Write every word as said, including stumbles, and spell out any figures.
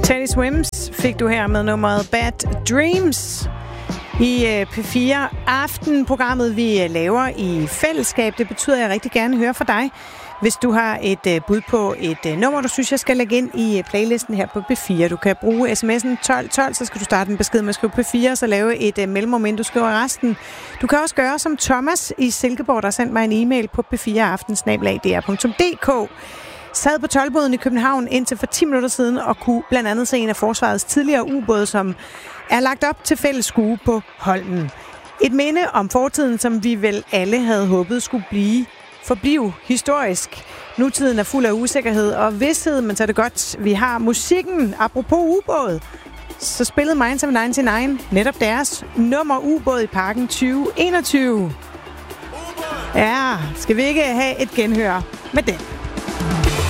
Teddy Swims fik du her med nummeret Bad Dreams i P fire Aften-programmet, vi laver i fællesskab. Det betyder, at jeg rigtig gerne hører fra dig. Hvis du har et bud på et nummer, du synes, jeg skal lægge ind i playlisten her på P fire. Du kan bruge sms'en tolv tolv, så skal du starte en besked med at skrive P fire, og så lave et mellemrum, inden du skriver resten. Du kan også gøre som Thomas i Silkeborg, der har sendt mig en e-mail på p fire aften snabel-a d r punktum d k. Sad på toldbåden i København indtil for ti minutter siden og kunne blandt andet se en af forsvarets tidligere ubåde, som er lagt op til fælles skue på Holmen. Et minde om fortiden, som vi vel alle havde håbet skulle blive forblive historisk. Nutiden er fuld af usikkerhed og vidsthed, men så er det godt, vi har musikken. Apropos ubåd, så spillede Minds of nioghalvfems netop deres nummer Ubåd i Parken tyve enogtyve. Ja, skal vi ikke have et genhør med den?